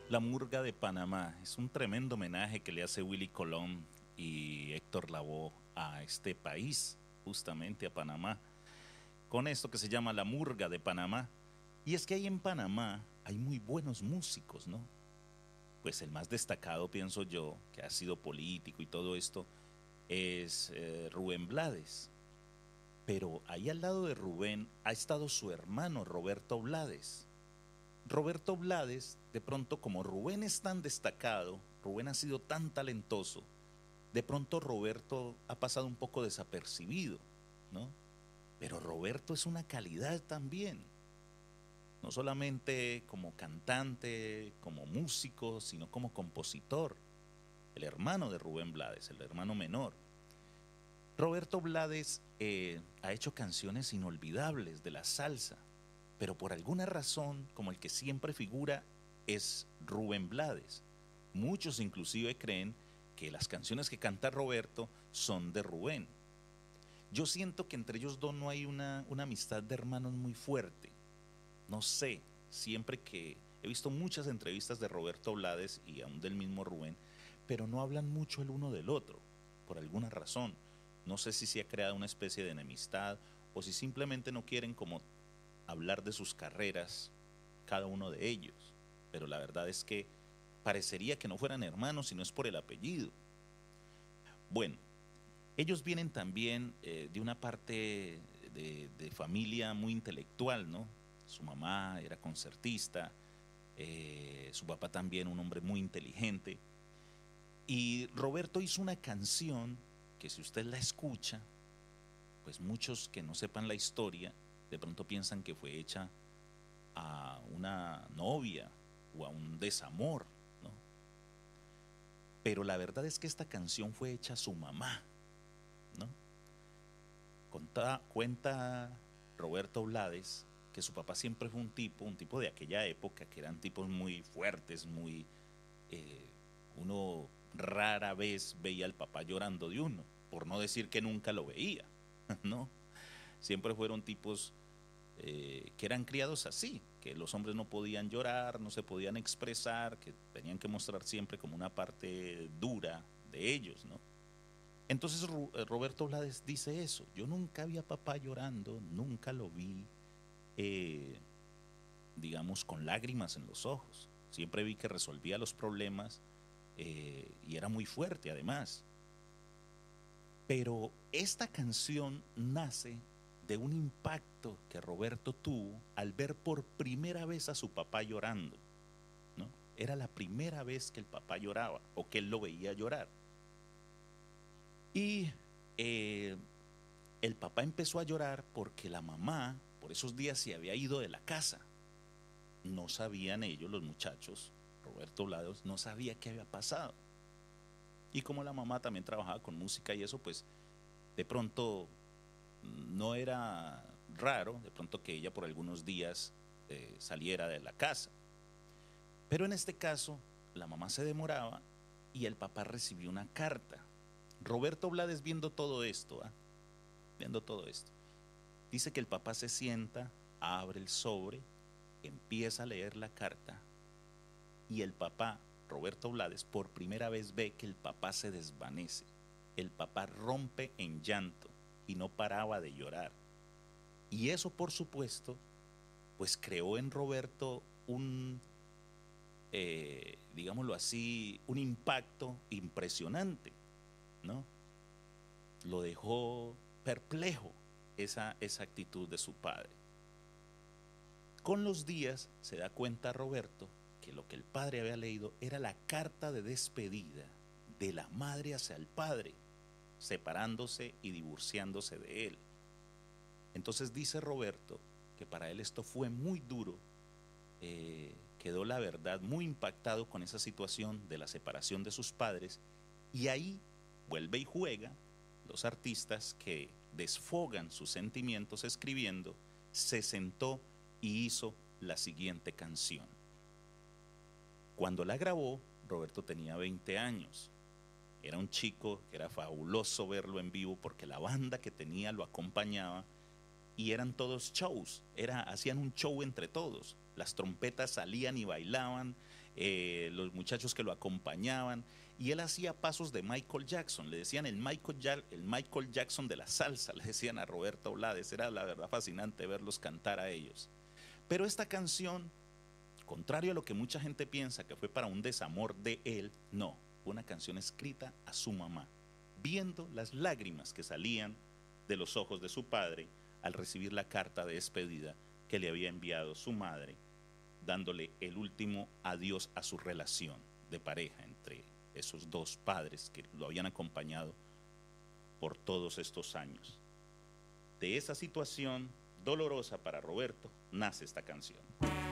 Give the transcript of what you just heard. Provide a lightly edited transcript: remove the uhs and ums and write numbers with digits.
La Murga de Panamá es un tremendo homenaje que le hace Willy Colón y Héctor Lavoe a este país, justamente a Panamá, con esto que se llama La Murga de Panamá. Y es que ahí en Panamá hay muy buenos músicos, ¿no? Pues el más destacado, pienso yo, que ha sido político y todo esto, es Rubén Blades. Pero ahí al lado de Rubén ha estado su hermano Roberto Blades. Roberto Blades, de pronto, como Rubén es tan destacado, Rubén ha sido tan talentoso, de pronto Roberto ha pasado un poco desapercibido, ¿no? Pero Roberto es una calidad también, no solamente como cantante, como músico, sino como compositor, el hermano de Rubén Blades, el hermano menor. Roberto Blades ha hecho canciones inolvidables de la salsa, pero por alguna razón, como el que siempre figura, es Rubén Blades. Muchos inclusive creen que las canciones que canta Roberto son de Rubén. Yo siento que entre ellos dos no hay una amistad de hermanos muy fuerte. No sé, siempre que he visto muchas entrevistas de Roberto Blades y aún del mismo Rubén, pero no hablan mucho el uno del otro, por alguna razón. No sé si se ha creado una especie de enemistad o si simplemente no quieren como hablar de sus carreras, cada uno de ellos. Pero la verdad es que parecería que no fueran hermanos si no es por el apellido. Bueno, ellos vienen también de una parte de familia muy intelectual, ¿no? Su mamá era concertista, su papá también un hombre muy inteligente. Y Roberto hizo una canción que si usted la escucha, pues muchos que no sepan la historia, de pronto piensan que fue hecha a una novia o a un desamor, ¿no? Pero la verdad es que esta canción fue hecha a su mamá, ¿no? Cuenta Roberto Blades que su papá siempre fue un tipo de aquella época, que eran tipos muy fuertes, muy... Eh, uno rara vez veía al papá llorando de uno, por no decir que nunca lo veía, ¿no? Siempre fueron tipos que eran criados así, que los hombres no podían llorar, no se podían expresar, que tenían que mostrar siempre como una parte dura de ellos, ¿no? Entonces Roberto Blades dice eso, yo nunca vi a papá llorando, nunca lo vi, eh, digamos, con lágrimas en los ojos, siempre vi que resolvía los problemas y era muy fuerte además. Pero esta canción nace de un impacto que Roberto tuvo al ver por primera vez a su papá llorando, ¿no? Era la primera vez que el papá lloraba o que él lo veía llorar. Y eh, el papá empezó a llorar porque la mamá por esos días se había ido de la casa. No sabían ellos, los muchachos, Roberto Blados, no sabía qué había pasado. Y como la mamá también trabajaba con música y eso, pues de pronto no era raro, de pronto que ella por algunos días saliera de la casa. Pero en este caso, la mamá se demoraba y el papá recibió una carta. Roberto Blades viendo todo esto, ¿ah? Viendo todo esto. Dice que el papá se sienta, abre el sobre, empieza a leer la carta y el papá, Roberto Blades, por primera vez ve que el papá se desvanece. El papá rompe en llanto y no paraba de llorar. Y eso, por supuesto, pues creó en Roberto digámoslo así, un impacto impresionante, ¿no? Lo dejó perplejo esa actitud de su padre. Con los días se da cuenta Roberto que lo que el padre había leído era la carta de despedida de la madre hacia el padre, separándose y divorciándose de él. Entonces dice Roberto que para él esto fue muy duro, quedó la verdad muy impactado con esa situación de la separación de sus padres y ahí vuelve y juega los artistas que desfogan sus sentimientos escribiendo, se sentó y hizo la siguiente canción. Cuando la grabó, Roberto tenía 20 años. Era un chico que era fabuloso verlo en vivo porque la banda que tenía lo acompañaba y eran todos shows, hacían un show entre todos. Las trompetas salían y bailaban, los muchachos que lo acompañaban, y él hacía pasos de Michael Jackson, le decían el Michael Jackson de la salsa, le decían a Roberto Blades, era la verdad fascinante verlos cantar a ellos. Pero esta canción, contrario a lo que mucha gente piensa que fue para un desamor de él, no, fue una canción escrita a su mamá, viendo las lágrimas que salían de los ojos de su padre al recibir la carta de despedida que le había enviado su madre, dándole el último adiós a su relación de pareja entre esos dos padres que lo habían acompañado por todos estos años. De esa situación dolorosa para Roberto nace esta canción.